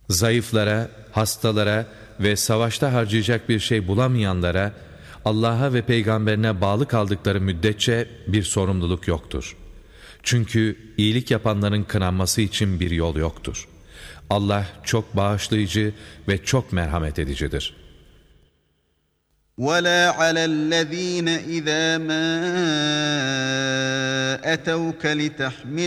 Zayıflara, hastalara ve savaşta harcayacak bir şey bulamayanlara, Allah'a ve peygamberine bağlı kaldıkları müddetçe bir sorumluluk yoktur. Çünkü iyilik yapanların kınanması için bir yol yoktur. Allah çok bağışlayıcı ve çok merhamet edicidir. وَلَا عَلَى الَّذ۪ينَ اِذَا مَا اَتَوْكَ لِتَحْمِلَهُمْ